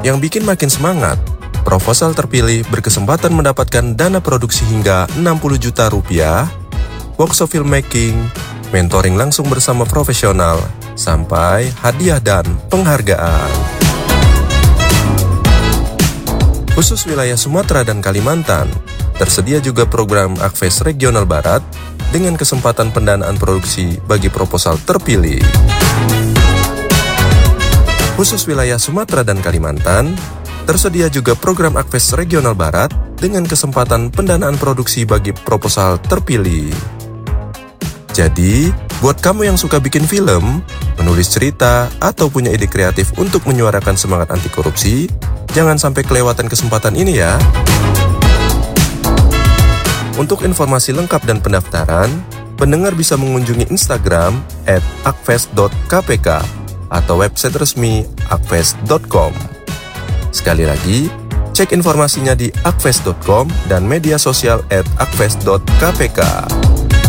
Yang bikin makin semangat, proposal terpilih berkesempatan mendapatkan dana produksi hingga 60 juta rupiah, workshop filmmaking, mentoring langsung bersama profesional, sampai hadiah dan penghargaan. Khusus wilayah Sumatera dan Kalimantan, tersedia juga program Akves Regional Barat dengan kesempatan pendanaan produksi bagi proposal terpilih. Khusus wilayah Sumatera dan Kalimantan, tersedia juga program Akves Regional Barat dengan kesempatan pendanaan produksi bagi proposal terpilih. Jadi, buat kamu yang suka bikin film, menulis cerita, atau punya ide kreatif untuk menyuarakan semangat anti korupsi, jangan sampai kelewatan kesempatan ini ya. Untuk informasi lengkap dan pendaftaran, pendengar bisa mengunjungi Instagram @akves.kpk atau website resmi akves.com. Sekali lagi, cek informasinya di akves.com dan media sosial @akves.kpk.